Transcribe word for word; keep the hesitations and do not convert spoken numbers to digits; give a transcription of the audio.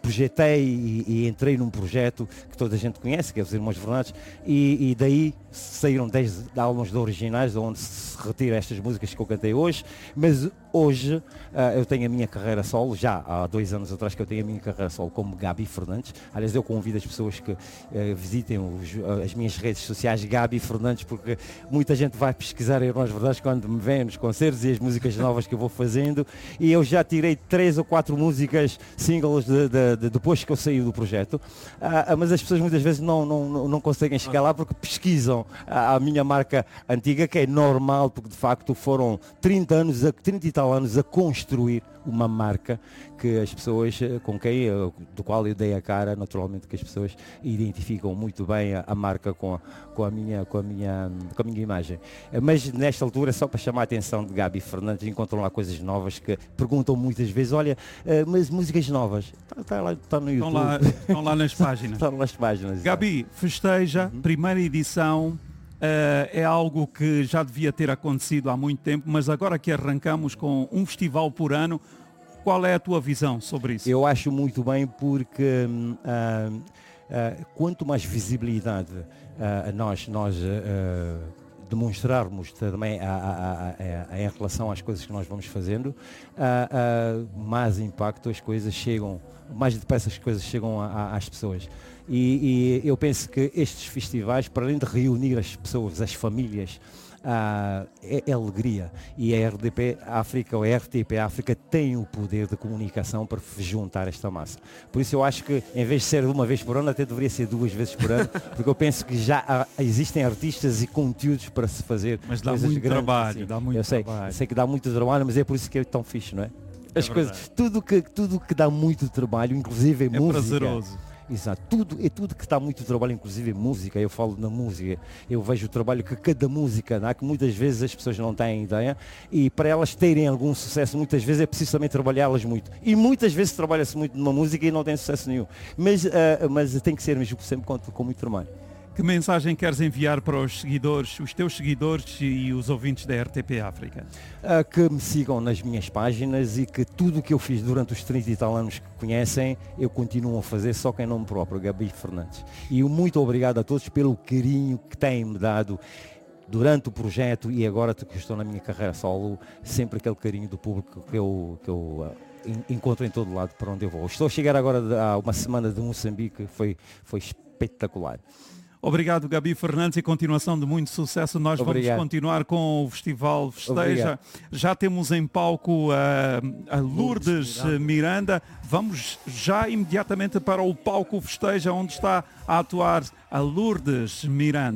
projetei e, e entrei num projeto que toda a gente conhece, que é os Irmãos Fernandes, e, e daí saíram dez álbuns de originais, onde se retira estas músicas que eu cantei hoje, mas hoje uh, eu tenho a minha carreira solo, já há dois anos atrás que eu tenho a minha carreira solo como Gabi Fernandes. Aliás, eu convido as pessoas que uh, visitem os, uh, as minhas redes sociais Gabi Fernandes, porque muita gente vai pesquisar Irmãos Fernandes quando me vêm nos concertos e as músicas novas que eu vou fazendo, e eu já tirei três ou quatro músicas singles de, de, de, depois que eu saí do projeto, uh, mas as pessoas muitas vezes não, não, não conseguem chegar lá porque pesquisam a, a minha marca antiga, que é normal, porque de facto foram trinta anos, a, trinta e tal anos a construir uma marca que as pessoas, com quem, eu, do qual eu dei a cara, naturalmente que as pessoas identificam muito bem a, a marca com a, com, a minha, com, a minha, com a minha imagem. Mas nesta altura, só para chamar a atenção de Gabi Fernandes, encontram lá coisas novas que perguntam muitas vezes, olha, mas músicas novas, está tá lá, tá no YouTube. Estão lá, estão lá nas páginas. Estão nas páginas. Gabi, festeja, uhum. primeira edição. Uh, é algo que já devia ter acontecido há muito tempo, mas agora que arrancamos com um festival por ano, qual é a tua visão sobre isso? Eu acho muito bem porque uh, uh, quanto mais visibilidade uh, nós, nós uh, demonstrarmos também a, a, a, a, em relação às coisas que nós vamos fazendo, uh, uh, mais impacto as coisas chegam, mais depressa as coisas chegam a, a, às pessoas. E, e eu penso que estes festivais, para além de reunir as pessoas, as famílias, uh, é, é alegria. E a R D P África, ou a R T P África, tem o poder de comunicação para juntar esta massa. Por isso eu acho que, em vez de ser uma vez por ano, até deveria ser duas vezes por ano, porque eu penso que já há, existem artistas e conteúdos para se fazer. Mas dá muito grandes, trabalho, assim. dá muito eu sei, trabalho. Eu sei que dá muito trabalho, mas é por isso que é tão fixe, não é? As é coisas, tudo que, tudo que dá muito trabalho, inclusive é música. prazeroso. Exato, tudo, é tudo que está muito trabalho, inclusive música, eu falo na música, eu vejo o trabalho que cada música dá, que muitas vezes as pessoas não têm ideia, e para elas terem algum sucesso, muitas vezes é preciso também trabalhá-las muito. E muitas vezes trabalha-se muito numa música e não tem sucesso nenhum. Mas, uh, mas tem que ser mesmo sempre com, com muito trabalho. Que mensagem queres enviar para os seguidores, os teus seguidores e os ouvintes da R T P África? Uh, que me sigam nas minhas páginas e que tudo o que eu fiz durante os trinta e tal anos que conhecem, eu continuo a fazer só que em nome próprio, Gabi Fernandes. E muito obrigado a todos pelo carinho que têm-me dado durante o projeto e agora que estou na minha carreira solo, sempre aquele carinho do público que eu... Que eu uh, encontro em todo lado para onde eu vou. Estou a chegar agora a uma semana de Moçambique, foi, foi espetacular. Obrigado, Gabi Fernandes, e continuação de muito sucesso. Nós Obrigado. Vamos continuar com o Festival Festeja. Obrigado. Já temos em palco a, a Lourdes Miranda. Miranda. Vamos já imediatamente para o palco Festeja, onde está a atuar a Lourdes Miranda.